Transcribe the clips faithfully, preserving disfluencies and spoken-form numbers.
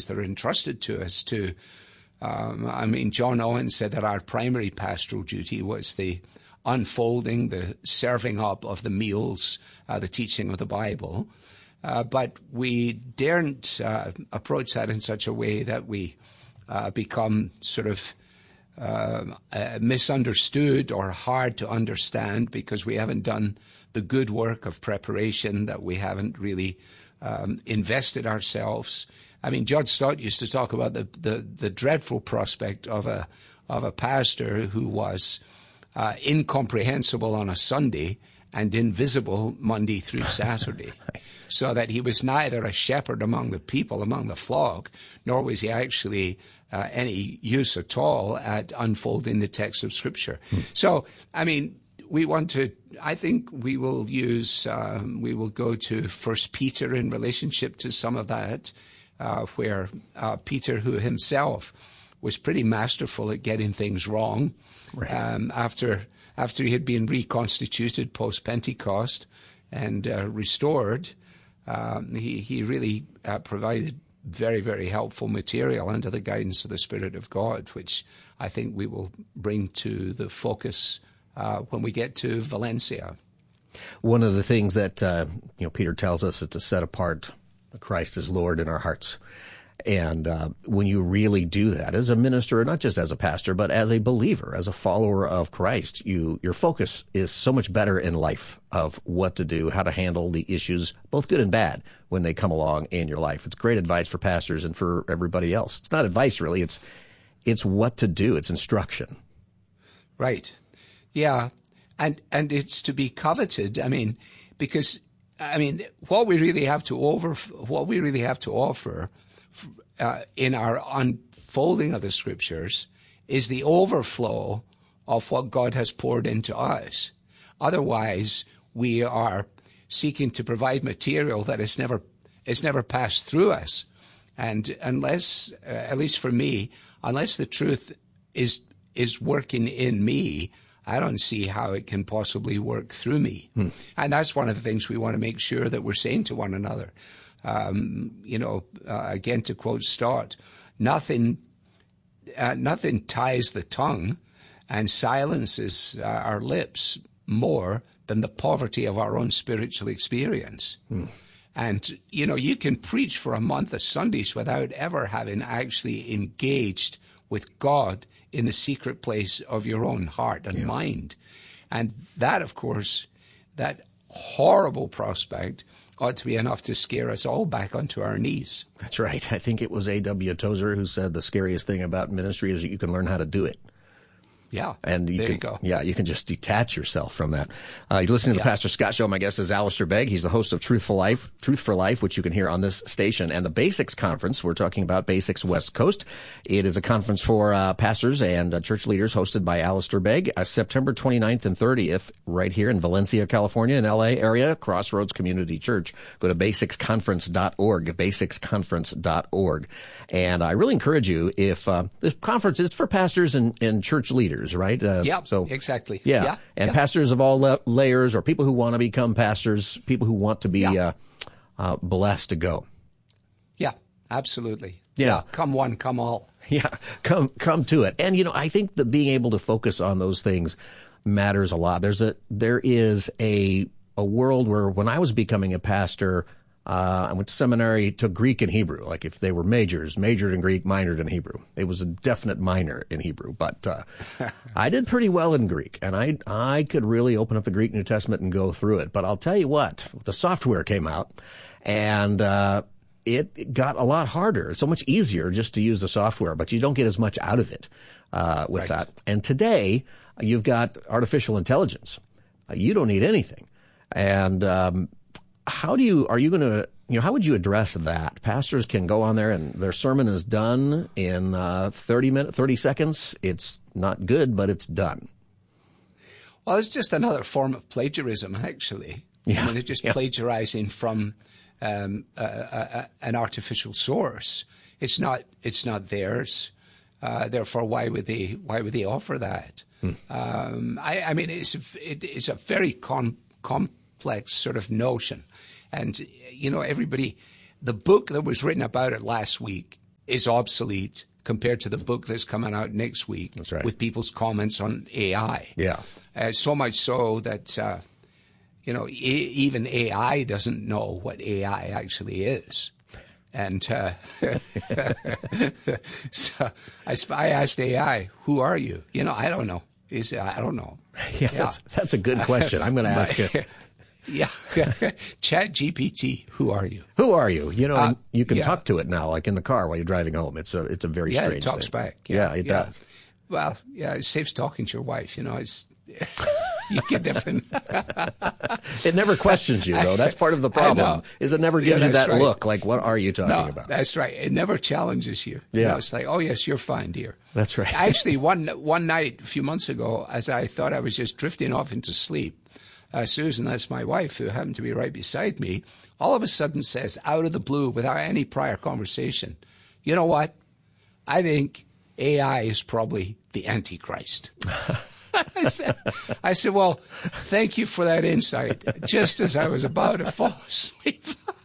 that are entrusted to us to, um, I mean, John Owen said that our primary pastoral duty was the unfolding, the serving up of the meals, uh, the teaching of the Bible. Uh, but we daren't uh, approach that in such a way that we uh, become sort of uh, uh, misunderstood or hard to understand because we haven't done the good work of preparation, that we haven't really um, invested ourselves. I mean, Judd Stott used to talk about the, the, the dreadful prospect of a of a pastor who was uh, incomprehensible on a Sunday and invisible Monday through Saturday, so that he was neither a shepherd among the people, among the flock, nor was he actually uh, any use at all at unfolding the text of Scripture. Hmm. So, I mean, we want to, I think we will use, um, we will go to First Peter in relationship to some of that, uh, where uh, Peter, who himself was pretty masterful at getting things wrong, right. um, after... After he had been reconstituted post-Pentecost and uh, restored, um, he, he really uh, provided very, very helpful material under the guidance of the Spirit of God, which I think we will bring to the focus uh, when we get to Valencia. One of the things that uh, you know Peter tells us is to set apart Christ as Lord in our hearts. And uh, when you really do that as a minister, not just as a pastor, but as a believer, as a follower of Christ, you your focus is so much better in life of what to do, how to handle the issues, both good and bad, when they come along in your life. It's great advice for pastors and for everybody else. It's not advice, really. It's it's what to do. It's instruction. Right. Yeah. And and it's to be coveted. I mean, because, I mean, what we really have to over, what we really have to offer Uh, in our unfolding of the Scriptures is the overflow of what God has poured into us. Otherwise, we are seeking to provide material that is never is never passed through us. And unless, uh, at least for me, unless the truth is is working in me, I don't see how it can possibly work through me. Hmm. And that's one of the things we want to make sure that we're saying to one another. Um, you know, uh, again, to quote Stott, nothing, uh, nothing ties the tongue and silences uh, our lips more than the poverty of our own spiritual experience. Hmm. And, you know, you can preach for a month of Sundays without ever having actually engaged with God in the secret place of your own heart and yeah. mind. And that, of course, that horrible prospect ought to be enough to scare us all back onto our knees. That's right. I think it was A W Tozer who said the scariest thing about ministry is that you can learn how to do it. Yeah, and you there can, you go. Yeah, you can just detach yourself from that. Uh, you're listening to yeah. the Pastor Scott Show. My guest is Alistair Begg. He's the host of Truth for Life, Truth for Life, which you can hear on this station. And the Basics Conference, we're talking about Basics West Coast. It is a conference for uh, pastors and uh, church leaders hosted by Alistair Begg, uh, September twenty-ninth and thirtieth, right here in Valencia, California, in L A area, Crossroads Community Church. Go to basics conference dot org, basics conference dot org. And I really encourage you, if uh, this conference is for pastors and, and church leaders, right? Uh, yeah, so, exactly. Yeah, yeah and yeah. pastors of all la- layers, or people who want to become pastors, people who want to be yeah. uh, uh, blessed to go. Yeah, absolutely. Yeah. yeah. Come one, come all. Yeah, come come to it. And, you know, I think that being able to focus on those things matters a lot. There's a there is a a world where when I was becoming a pastor, Uh, I went to seminary, took Greek and Hebrew. Like if they were majors, majored in Greek, minored in Hebrew. It was a definite minor in Hebrew, but uh, I did pretty well in Greek, and I I could really open up the Greek New Testament and go through it. But I'll tell you what, the software came out, and uh, it got a lot harder. It's so much easier just to use the software, but you don't get as much out of it uh, with right. that. And today, you've got artificial intelligence. Uh, you don't need anything, and um, How do you, are you going to, you know, how would you address that? Pastors can go on there and their sermon is done in uh, thirty minutes, thirty seconds. It's not good, but it's done. Well, it's just another form of plagiarism, actually. Yeah. I mean, they're just yeah. plagiarizing from um, a, a, a, an artificial source. It's not, it's not theirs. Uh, therefore, why would they, why would they offer that? Hmm. Um, I, I mean, it's, it, it's a very com, complex sort of notion. And, you know, everybody, the book that was written about it last week is obsolete compared to the book that's coming out next week. That's right. With people's comments on A I. Yeah. Uh, so much so that, uh, you know, e- even A I doesn't know what A I actually is. And uh, so I, I asked A I, who are you? You know, I don't know. He said, I don't know. Yeah, yeah. That's, that's a good question. I'm going to ask you. Yeah. Chat G P T, who are you? Who are you? You know, uh, you can yeah. talk to it now, like in the car while you're driving home. It's a, it's a very yeah, strange it talks thing. back. Yeah, yeah it yeah. does. Well, yeah, it saves talking to your wife. You know, it's you get different. It never questions you, though. That's part of the problem. Is it never gives yeah, you that right. look, like, what are you talking no, about? That's right. It never challenges you. Yeah, you know, it's like, oh yes, you're fine, dear. That's right. Actually, one one night a few months ago, as I thought I was just drifting off into sleep, uh, Susan, that's my wife, who happened to be right beside me, all of a sudden says, out of the blue, without any prior conversation, you know what? I think A I is probably the Antichrist. I said, I said, well, thank you for that insight, just as I was about to fall asleep.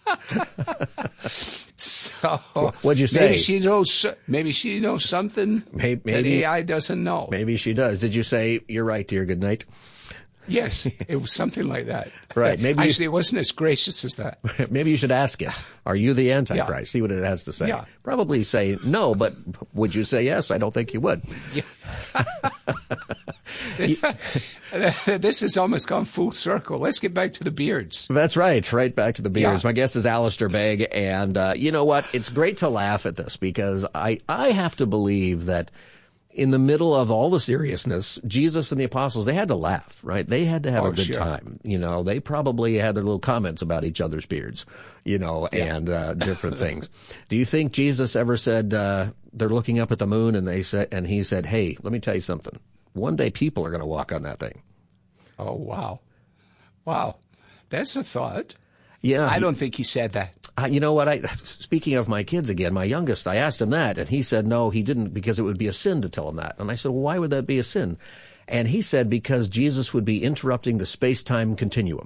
So, what'd you say? Maybe she knows. Maybe she knows something maybe, that A I doesn't know. Maybe she does. Did you say, "You're right, dear. Good night"? Yes, it was something like that. Right. Maybe actually, you, it wasn't as gracious as that. Maybe you should ask it. Are you the Antichrist? Yeah. See what it has to say. Yeah. Probably say no, but would you say yes? I don't think you would. Yeah. This has almost gone full circle. Let's get back to the beards. That's right. Right back to the beards. Yeah. My guest is Alistair Begg, and uh, you know what? It's great to laugh at this because I I have to believe that in the middle of all the seriousness, Jesus and the apostles, they had to laugh, right? They had to have oh, a good sure. time. You know, they probably had their little comments about each other's beards, you know, yeah. and uh, different things. Do you think Jesus ever said, uh, they're looking up at the moon and they said, and he said, hey, let me tell you something. One day people are going to walk on that thing. Oh, wow. Wow. That's a thought. Yeah. I he, don't think he said that. Uh, you know what? I, speaking of my kids again, my youngest, I asked him that, and he said no, he didn't, because it would be a sin to tell him that. And I said, well, why would that be a sin? And he said, because Jesus would be interrupting the space-time continuum.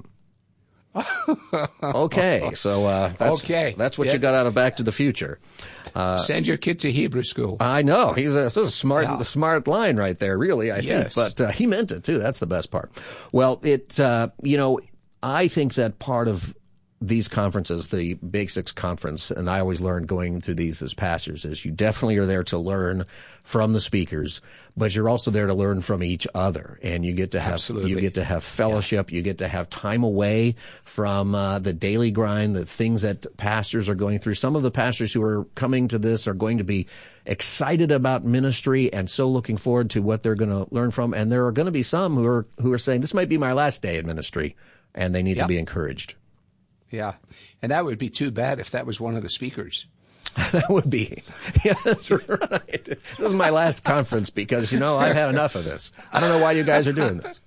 Okay, so uh, that's, okay. that's what yeah. you got out of Back to the Future. Uh, Send your kid to Hebrew school. I know. He's a, a smart, yeah. smart line right there, really, I yes. think. But uh, he meant it, too. That's the best part. Well, it, uh, you know, I think that part of these conferences, the Basics Conference, and I always learn going through these as pastors, is you definitely are there to learn from the speakers, but you're also there to learn from each other, and you get to have Absolutely. you get to have fellowship, yeah. you get to have time away from uh, the daily grind, the things that pastors are going through. Some of the pastors who are coming to this are going to be excited about ministry and so looking forward to what they're going to learn from, and there are going to be some who are who are saying this might be my last day in ministry, and they need yeah. to be encouraged. Yeah, and that would be too bad if that was one of the speakers. That would be. Yeah, that's right. This is my last conference because, you know, I've had enough of this. I don't know why you guys are doing this.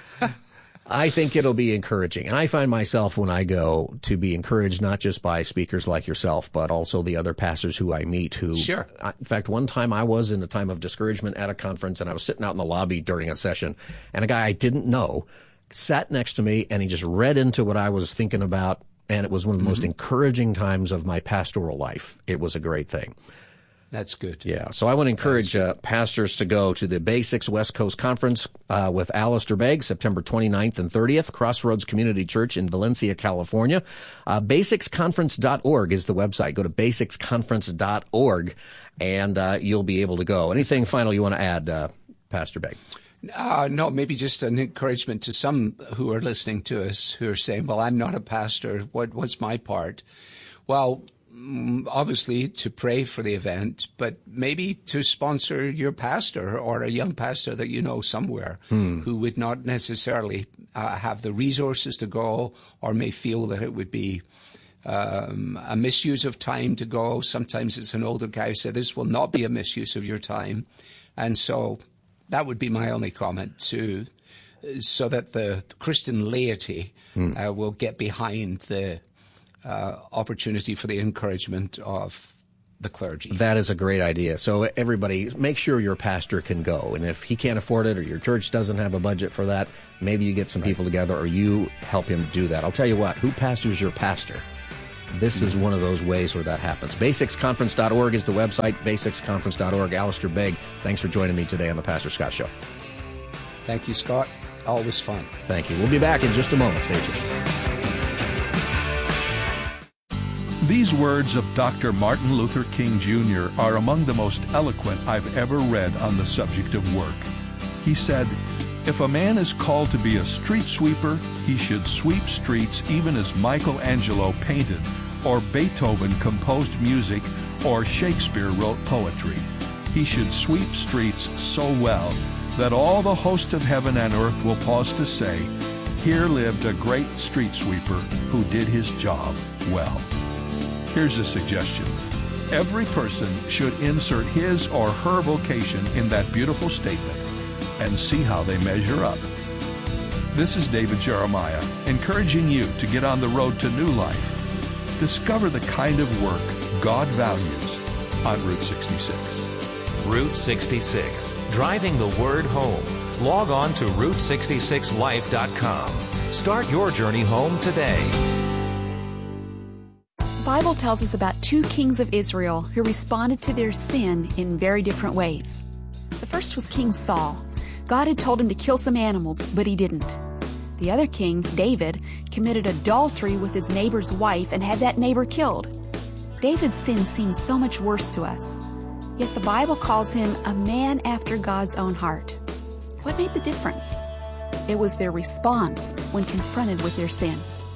I think it'll be encouraging. And I find myself when I go to be encouraged not just by speakers like yourself, but also the other pastors who I meet who, sure. I, in fact, one time I was in a time of discouragement at a conference and I was sitting out in the lobby during a session and a guy I didn't know sat next to me and he just read into what I was thinking about. And it was one of the most mm-hmm. encouraging times of my pastoral life. It was a great thing. That's good. Yeah. So I want to encourage uh, pastors to go to the Basics West Coast Conference uh, with Alistair Begg, September twenty-ninth and thirtieth, Crossroads Community Church in Valencia, California. Uh, basics conference dot org is the website. Go to basics conference dot org, and uh, you'll be able to go. Anything final you want to add, uh, Pastor Begg? Uh, no, maybe just an encouragement to some who are listening to us who are saying, well, I'm not a pastor. What, what's my part? Well, obviously to pray for the event, but maybe to sponsor your pastor or a young pastor that you know somewhere hmm. who would not necessarily uh, have the resources to go or may feel that it would be um, a misuse of time to go. Sometimes it's an older guy who said, this will not be a misuse of your time. And so that would be my only comment, to so that the Christian laity mm. uh, will get behind the uh, opportunity for the encouragement of the clergy. That is a great idea. So everybody, make sure your pastor can go. And if he can't afford it or your church doesn't have a budget for that, maybe you get some right. people together or you help him do that. I'll tell you what, who pastors your pastor? this is one of those ways where that happens. basics conference dot org is the website, basics conference dot org. Alistair Begg, thanks for joining me today on the Pastor Scott Show. Thank you, Scott. Always fun. Thank you. We'll be back in just a moment. Stay tuned. These words of Doctor Martin Luther King Junior are among the most eloquent I've ever read on the subject of work. He said, "If a man is called to be a street sweeper, he should sweep streets even as Michelangelo painted, or Beethoven composed music, or Shakespeare wrote poetry. He should sweep streets so well that all the host of heaven and earth will pause to say, 'Here lived a great street sweeper who did his job well.'" Here's a suggestion. Every person should insert his or her vocation in that beautiful statement and see how they measure up. This is David Jeremiah, encouraging you to get on the road to new life. Discover the kind of work God values on Route sixty-six. Route sixty-six, driving the word home. Log on to route sixty-six life dot com. Start your journey home today. The Bible tells us about two kings of Israel who responded to their sin in very different ways. The first was King Saul. God had told him to kill some animals, but he didn't. The other king, David, committed adultery with his neighbor's wife and had that neighbor killed. David's sin seems so much worse to us, yet the Bible calls him a man after God's own heart. What made the difference? It was their response when confronted with their sin.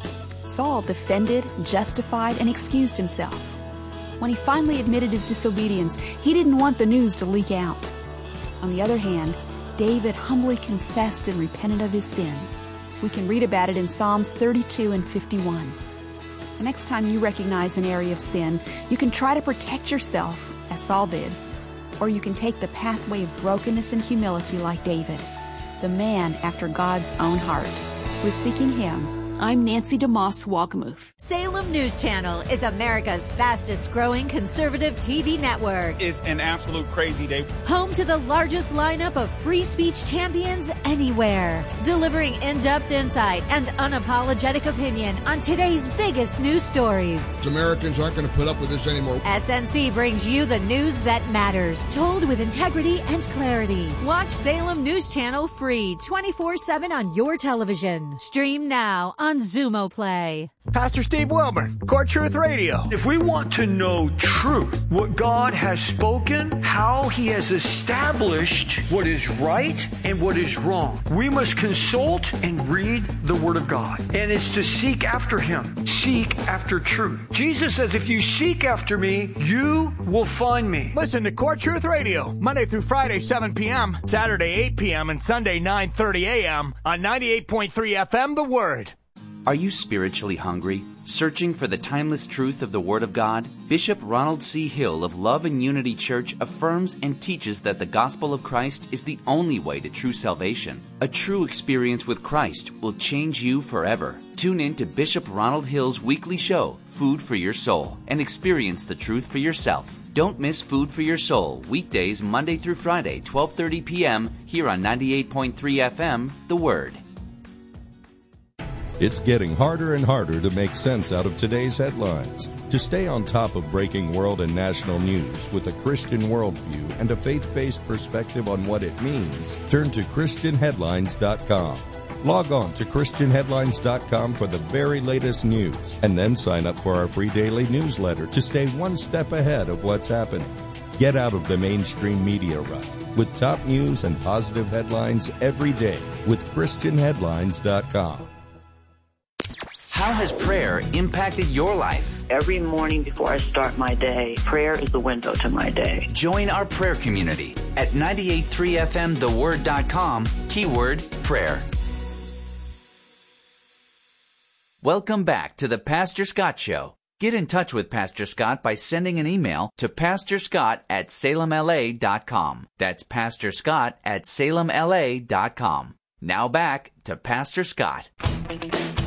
Saul defended, justified, and excused himself. When he finally admitted his disobedience, he didn't want the news to leak out. On the other hand, David humbly confessed and repented of his sin. We can read about it in Psalms thirty-two and fifty-one. The next time you recognize an area of sin, you can try to protect yourself, as Saul did, or you can take the pathway of brokenness and humility like David, the man after God's own heart. With Seeking Him, I'm Nancy DeMoss Walkamuth. Salem News Channel is America's fastest growing conservative T V network. It's an absolute crazy day. Home to the largest lineup of free speech champions anywhere. Delivering in-depth insight and unapologetic opinion on today's biggest news stories. Americans aren't going to put up with this anymore. S N C brings you the news that matters, told with integrity and clarity. Watch Salem News Channel free twenty-four seven on your television. Stream now on Zumo Play. Pastor Steve Wilmer, Core Truth Radio. If we want to know truth, what God has spoken, how He has established what is right and what is wrong, we must consult and read the Word of God. And it's to seek after Him, seek after truth. Jesus says, if you seek after me, you will find me. Listen to Core Truth Radio, Monday through Friday, seven p.m., Saturday, eight p.m., and Sunday, nine thirty a.m. on ninety-eight point three F M, The Word. Are you spiritually hungry, searching for the timeless truth of the Word of God? Bishop Ronald C. Hill of Love and Unity Church affirms and teaches that the gospel of Christ is the only way to true salvation. A true experience with Christ will change you forever. Tune in to Bishop Ronald Hill's weekly show, Food for Your Soul, and experience the truth for yourself. Don't miss Food for Your Soul, weekdays Monday through Friday, twelve thirty p.m., here on ninety-eight point three F M, The Word. It's getting harder and harder to make sense out of today's headlines. To stay on top of breaking world and national news with a Christian worldview and a faith-based perspective on what it means, turn to Christian Headlines dot com. Log on to Christian Headlines dot com for the very latest news, and then sign up for our free daily newsletter to stay one step ahead of what's happening. Get out of the mainstream media rut with top news and positive headlines every day with Christian Headlines dot com. How has prayer impacted your life? Every morning before I start my day, prayer is the window to my day. Join our prayer community at ninety-eight point three F M the word dot com, keyword prayer. Welcome back to the Pastor Scott Show. Get in touch with Pastor Scott by sending an email to pastor scott at salem L A dot com. That's pastor scott at salem L A dot com. Now back to Pastor Scott.